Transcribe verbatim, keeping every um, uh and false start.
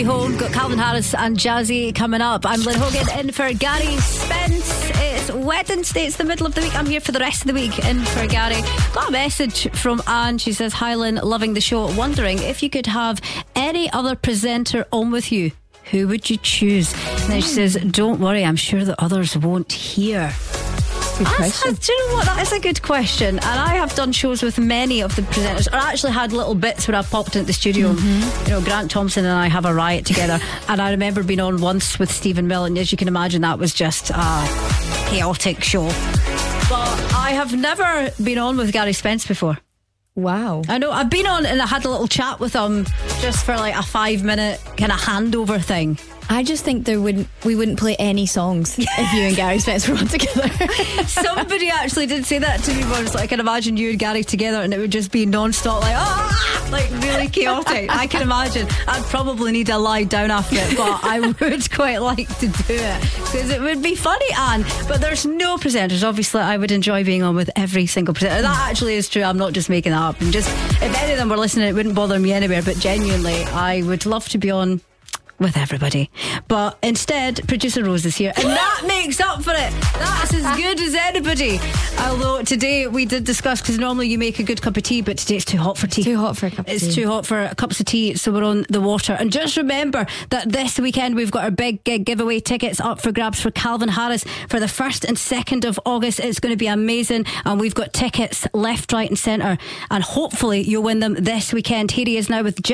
Home, got Calvin Harris and Jazzy coming up. I'm Lynn Hogan in for Gary Spence. It's Wednesday, it's the middle of the week. I'm here for the rest of the week in for Gary. Got a message from Anne. She says, hi Lynn, loving the show. Wondering if you could have any other presenter on with you, who would you choose? And then she says, don't worry, I'm sure the others won't hear. Good question. Do you know what? That is a good question. And I have done shows with many of the presenters, or actually had little bits where I've popped into the studio. Mm-hmm. You know, Grant Thompson and I have a riot together. And I remember being on once with Stephen Mill, and as you can imagine, that was just a chaotic show. But I have never been on with Gary Spence before. Wow. I know, I've been on and I had a little chat with him just for like a five minute kind of handover thing. I just think there wouldn't we wouldn't play any songs if you and Gary Spence were on together. Somebody actually did say that to me once. Like, I can imagine you and Gary together and it would just be non-stop, like ah, like really chaotic. I can imagine. I'd probably need to lie down after it, but I would quite like to do it because it would be funny, Anne. But there's no presenters. Obviously I would enjoy being on with every single presenter. That actually is true. I'm not just making that up. And just, if any of them were listening, it wouldn't bother me anywhere. But genuinely, I would love to be on with everybody. But instead, producer Rose is here, and that makes up for it. That's as good as anybody. Although today we did discuss, because normally you make a good cup of tea, but today it's too hot for tea. Too hot for a cup of it's tea. It's too hot for cups of tea, so we're on the water. And just remember that this weekend we've got our big gig giveaway tickets up for grabs for Calvin Harris for the first and second of August. It's going to be amazing, and we've got tickets left, right and centre, and hopefully you'll win them this weekend. Here he is now with